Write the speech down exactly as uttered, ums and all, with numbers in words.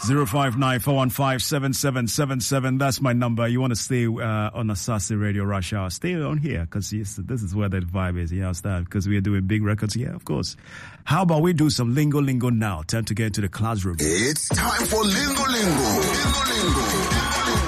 zero five nine four one five seven seven seven seven. That's my number. You want to stay uh, on Asase Radio Rush Hour? Stay on here because this is where that vibe is. You understand? Because we are doing big records here, of course. How about we do some lingo lingo now? Time to get into the classroom. It's time for lingo lingo. Lingo lingo. Lingo lingo.